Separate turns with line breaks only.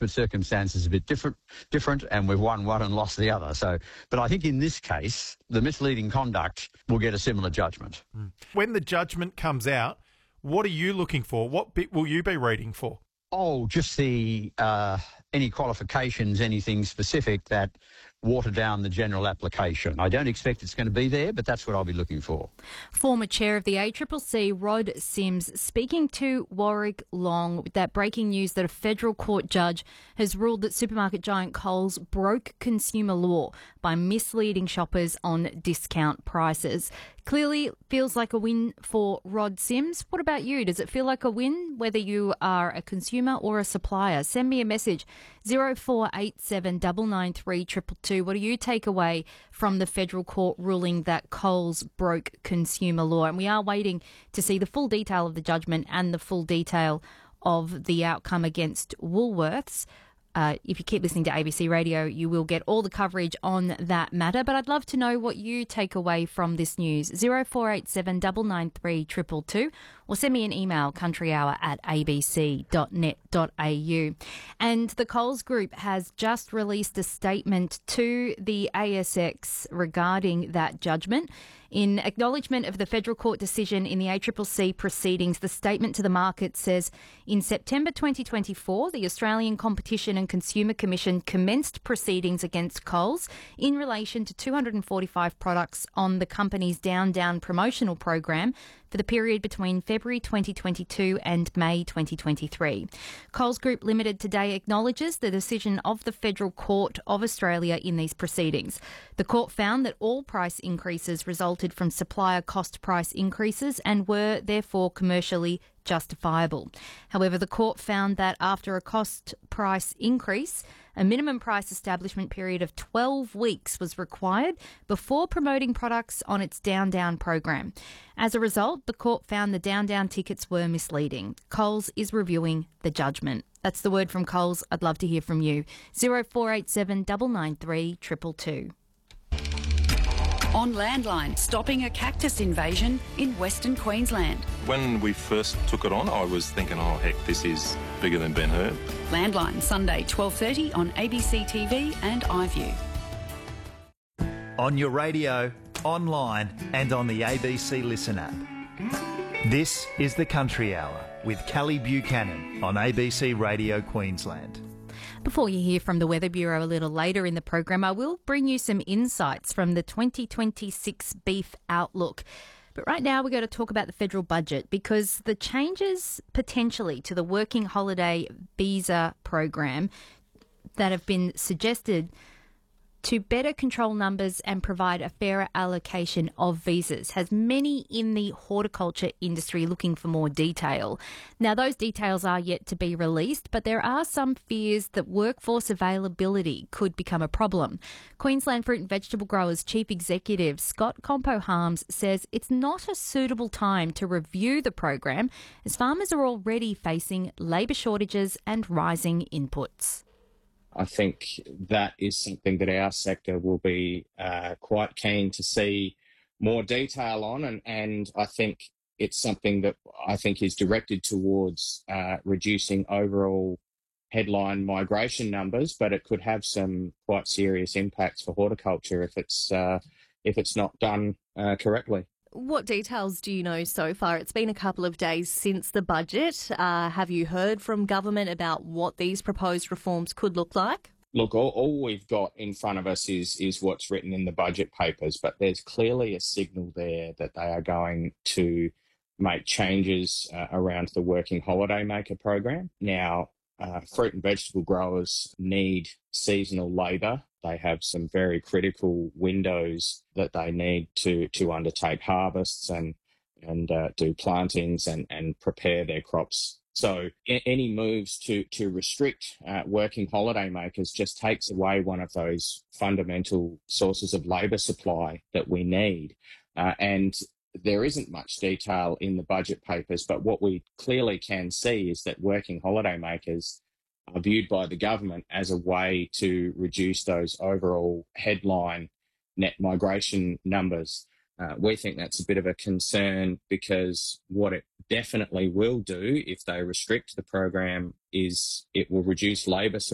but circumstances a bit different, and we've won one and lost the other. So, but I think in this case, the misleading conduct will get a similar judgment.
When the judgment comes out, what are you looking for? What bit will you be reading for?
Oh, just the any qualifications, anything specific that water down the general application. I don't expect it's going to be there, but that's what I'll be looking for.
Former chair of the ACCC, Rod Sims, speaking to Warwick Long with that breaking news that a federal court judge has ruled that supermarket giant Coles broke consumer law by misleading shoppers on discount prices. Clearly feels like a win for Rod Sims. What about you? Does it feel like a win, whether you are a consumer or a supplier? Send me a message, 0487 993 222. What do you take away from the federal court ruling that Coles broke consumer law? And we are waiting to see the full detail of the judgment and the full detail of the outcome against Woolworths. If you keep listening to ABC Radio, you will get all the coverage on that matter. But I'd love to know what you take away from this news. 0487 993 222, or send me an email, countryhour@abc.net.au. And the Coles Group has just released a statement to the ASX regarding that judgment. In acknowledgement of the federal court decision in the ACCC proceedings, the statement to the market says, in September 2024, the Australian Competition and Consumer Commission commenced proceedings against Coles in relation to 245 products on the company's Down promotional program for the period between February 2022 and May 2023. Coles Group Limited today acknowledges the decision of the Federal Court of Australia in these proceedings. The court found that all price increases resulted from supplier cost price increases and were therefore commercially justifiable. However, the court found that after a cost price increase, a minimum price establishment period of 12 weeks was required before promoting products on its Down program. As a result, the court found the Down tickets were misleading. Coles is reviewing the judgment. That's the word from Coles. I'd love to hear from you. 0487 993 222.
On Landline, stopping a cactus invasion in Western Queensland.
When we first took it on, I was thinking, oh, heck, this is bigger than Ben Hur.
Landline, Sunday, 12:30 on ABC TV and iView.
On your radio, online and on the ABC Listen app. This is the Country Hour with Callie Buchanan on ABC Radio Queensland.
Before you hear from the Weather Bureau a little later in the program, I will bring you some insights from the 2026 beef outlook. But right now we're going to talk about the federal budget, because the changes potentially to the Working Holiday Visa program that have been suggested to better control numbers and provide a fairer allocation of visas has many in the horticulture industry looking for more detail. Now, those details are yet to be released, but there are some fears that workforce availability could become a problem. Queensland Fruit and Vegetable Growers Chief Executive Scott Compo-Harms says it's not a suitable time to review the program, as farmers are already facing labour shortages and rising inputs.
I think that is something that our sector will be quite keen to see more detail on, and I think it's something that I think is directed towards reducing overall headline migration numbers, but it could have some quite serious impacts for horticulture if it's not done correctly.
What details do you know so far? It's been a couple of days since the budget. Have you heard from government about what these proposed reforms could look like?
Look, all we've got in front of us is what's written in the budget papers, but there's clearly a signal there that they are going to make changes around the Working Holiday Maker program. Now, fruit and vegetable growers need seasonal labour. They have some very critical windows that they need to undertake harvests and do plantings and prepare their crops. So any moves to restrict working holiday makers just takes away one of those fundamental sources of labour supply that we need. And there isn't much detail in the budget papers, but what we clearly can see is that working holiday makers are viewed by the government as a way to reduce those overall headline net migration numbers. We think that's a bit of a concern, because what it definitely will do if they restrict the program is it will reduce labour supply